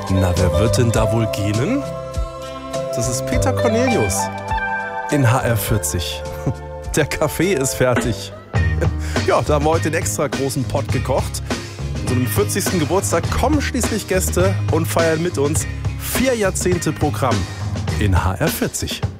Na, wer wird denn da wohl gähnen? Das ist Peter Cornelius in HR40. Der Kaffee ist fertig. Ja, da haben wir heute den extra großen Pott gekocht. Zu einem 40. Geburtstag kommen schließlich Gäste und feiern mit uns 4 Jahrzehnte Programm in HR40.